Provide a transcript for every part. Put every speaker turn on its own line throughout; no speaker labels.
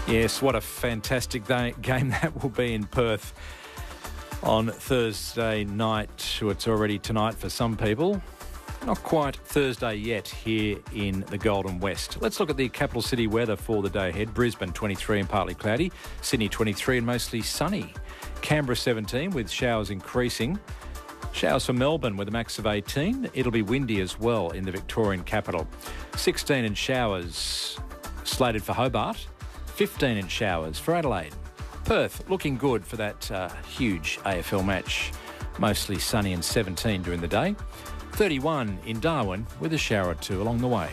Yes, what a fantastic game that will be in Perth on Thursday night. It's already tonight for some people. Not quite Thursday yet here in the Golden West. Let's look at the capital city weather for the day ahead. Brisbane 23 and partly cloudy. Sydney 23 and mostly sunny. Canberra 17 with showers increasing. Showers for Melbourne with a max of 18. It'll be windy as well in the Victorian capital. 16 and showers slated for Hobart. 15 and showers for Adelaide. Perth looking good for that huge AFL match. Mostly sunny and 17 during the day. 31 in Darwin with a shower or two along the way.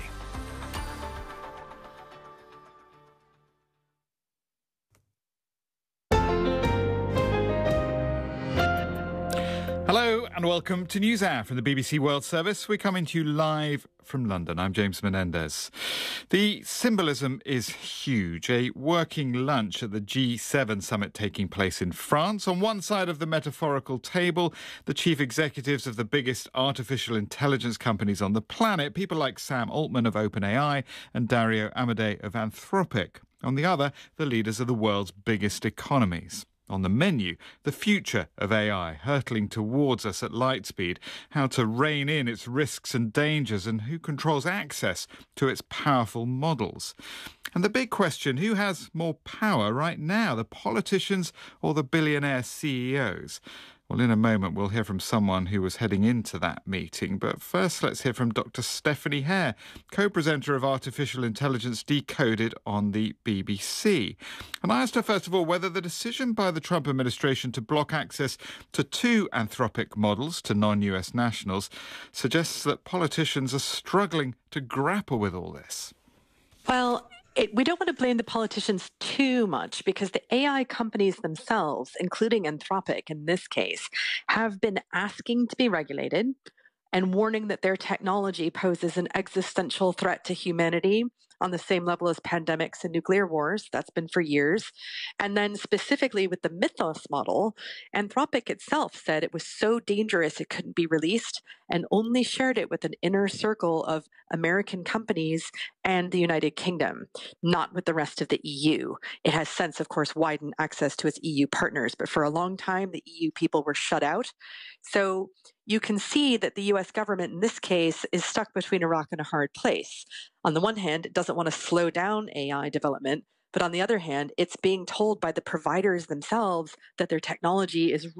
Hello and welcome to NewsHour from the BBC World Service. We're coming to you live from London. I'm James Menendez. The symbolism is huge. A working lunch at the G7 summit taking place in France. On one side of the metaphorical table, the chief executives of the biggest artificial intelligence companies on the planet, people like Sam Altman of OpenAI and Dario Amodei of Anthropic. On the other, the leaders of the world's biggest economies. On the menu, the future of AI hurtling towards us at light speed, how to rein in its risks and dangers, and who controls access to its powerful models. And the big question, who has more power right now, the politicians or the billionaire CEOs? Well, in a moment, we'll hear from someone who was heading into that meeting. But first, let's hear from Dr. Stephanie Hare, co-presenter of Artificial Intelligence Decoded on the BBC. And I asked her, first of all, whether the decision by the Trump administration to block access to two Anthropic models to non-US nationals suggests that politicians are struggling to grapple with all this.
Well, we don't want to blame the politicians too much because the AI companies themselves, including Anthropic in this case, have been asking to be regulated and warning that their technology poses an existential threat to humanity on the same level as pandemics and nuclear wars. That's been for years. And then specifically with the Mythos model, Anthropic itself said it was so dangerous it couldn't be released and only shared it with an inner circle of American companies and the United Kingdom, not with the rest of the EU. It has since, of course, widened access to its EU partners, but for a long time, the EU people were shut out. So you can see that the US government in this case is stuck between a rock and a hard place. On the one hand, it doesn't want to slow down AI development, but on the other hand, it's being told by the providers themselves that their technology is